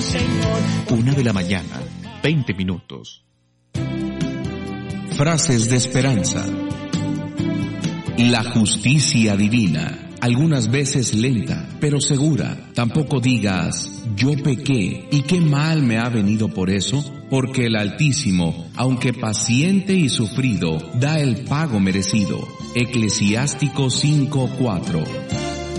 1 de la mañana, 20 minutos. Frases de esperanza. La justicia divina, algunas veces lenta, pero segura. Tampoco digas, yo pequé, y qué mal me ha venido por eso, porque el Altísimo, aunque paciente y sufrido, da el pago merecido. Eclesiástico 5:4.